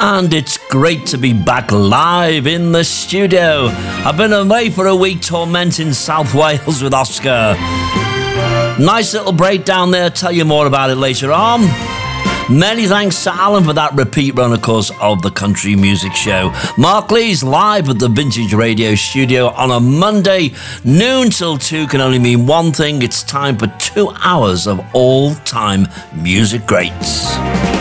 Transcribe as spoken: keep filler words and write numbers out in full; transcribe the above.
and it's great to be back live in the studio. I've been away for a week tormenting South Wales with Oscar. Nice little break down there, tell you more about it later on. Many thanks to Alan for that repeat run, of course, of the Country Music Show. Mark Lee's live at the Vintage Radio Studio on a Monday. Noon till two can only mean one thing. It's time for two hours of all-time music greats.